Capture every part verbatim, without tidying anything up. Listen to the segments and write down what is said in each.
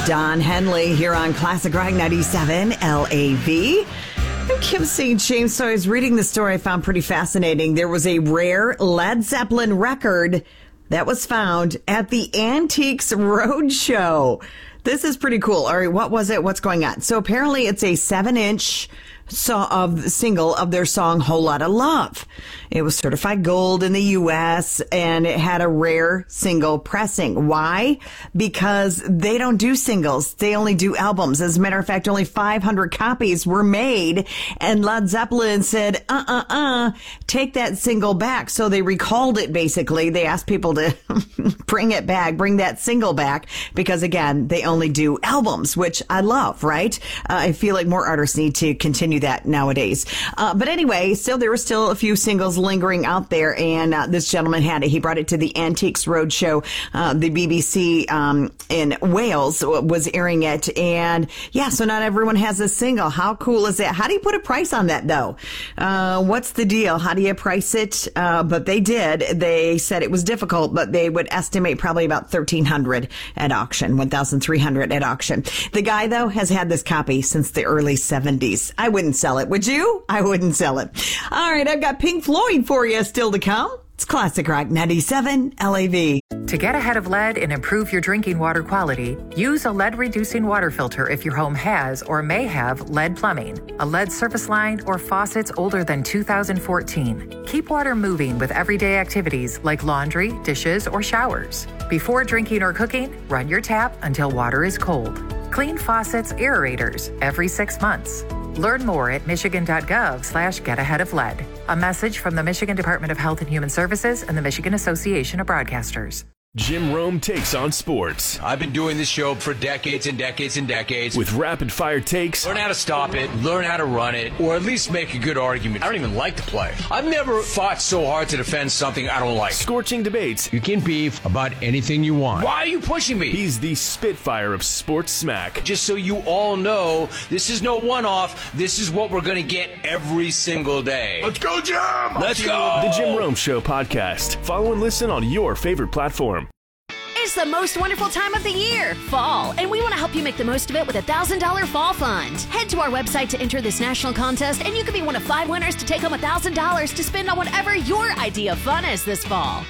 Don Henley here on Classic Rock ninety-seven L A V. I'm Kim Saint James. So I was reading the story I found pretty fascinating. There was a rare Led Zeppelin record that was found at the Antiques Roadshow. This is pretty cool. All right, what was it? What's going on? So apparently it's a seven-inch saw of single of their song Whole Lotta Love. It was certified gold in the U S and it had a rare single pressing. Why? Because they don't do singles. They only do albums. As a matter of fact, only five hundred copies were made and Led Zeppelin said, uh-uh-uh, take that single back. So they recalled it basically. They asked people to bring it back, bring that single back because again, they only do albums, which I love, right? Uh, I feel like more artists need to continue that nowadays. Uh, but anyway, still, there were still a few singles lingering out there, and uh, this gentleman had it. He brought it to the Antiques Roadshow. Uh, the B B C um, in Wales was airing it, and yeah, so not everyone has a single. How cool is that? How do you put a price on that, though? Uh, what's the deal? How do you price it? Uh, but they did. They said it was difficult, but they would estimate probably about thirteen hundred at auction, one thousand three hundred at auction. The guy, though, has had this copy since the early seventies. I wouldn't sell it, would you? I wouldn't sell it. All right, I've got Pink Floyd for you still to come. It's Classic Rock ninety-seven L A V. To get ahead of lead and improve your drinking water quality, use a lead-reducing water filter if your home has or may have lead plumbing, a lead surface line, or faucets older than two thousand fourteen. Keep water moving with everyday activities like laundry, dishes, or showers. Before drinking or cooking, run your tap until water is cold. Clean faucets, aerators every six months. Learn more at michigan.gov slash get ahead of lead. A message from the Michigan Department of Health and Human Services and the Michigan Association of Broadcasters. Jim Rome takes on sports. I've been doing this show for decades and decades and decades. With rapid-fire takes. Learn how to stop it, learn how to run it, or at least make a good argument. I don't even like to play. I've never fought so hard to defend something I don't like. Scorching debates. You can beef about anything you want. Why are you pushing me? He's the Spitfire of sports smack. Just so you all know, this is no one-off. This is what we're going to get every single day. Let's go, Jim! Let's go! The Jim Rome Show podcast. Follow and listen on your favorite platform. It's the most wonderful time of the year, fall, and we want to help you make the most of it with a one thousand dollars Fall Fund. Head to our website to enter this national contest, and you can be one of five winners to take home one thousand dollars to spend on whatever your idea of fun is this fall.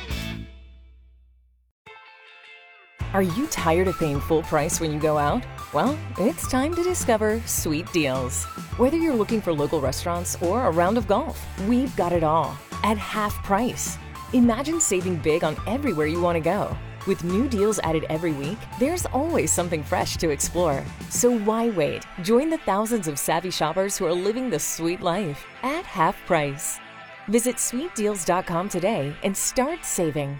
Are you tired of paying full price when you go out? Well, it's time to discover Sweet Deals. Whether you're looking for local restaurants or a round of golf, we've got it all at half price. Imagine saving big on everywhere you want to go. With new deals added every week, there's always something fresh to explore. So why wait? Join the thousands of savvy shoppers who are living the sweet life at half price. Visit sweet deals dot com today and start saving.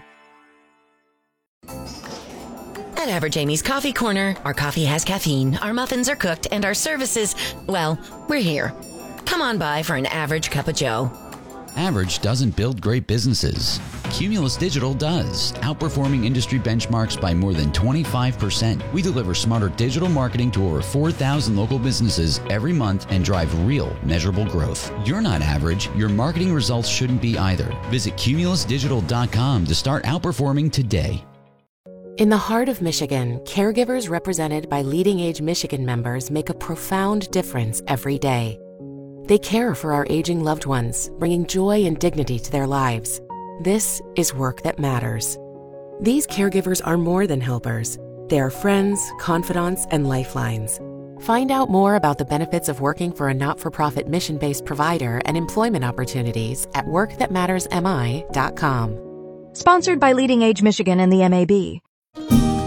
At Average Amy's Coffee Corner, our coffee has caffeine, our muffins are cooked, and our services, well, we're here. Come on by for an average cup of joe. Average doesn't build great businesses. Cumulus Digital does, outperforming industry benchmarks by more than twenty-five percent. We deliver smarter digital marketing to over four thousand local businesses every month and drive real, measurable growth. You're not average. Your marketing results shouldn't be either. Visit cumulus digital dot com to start outperforming today. In the heart of Michigan, caregivers represented by Leading Age Michigan members make a profound difference every day. They care for our aging loved ones, bringing joy and dignity to their lives. This is work that matters. These caregivers are more than helpers. They are friends, confidants, and lifelines. Find out more about the benefits of working for a not-for-profit mission-based provider and employment opportunities at work that matters m i dot com. Sponsored by Leading Age Michigan and the M A B.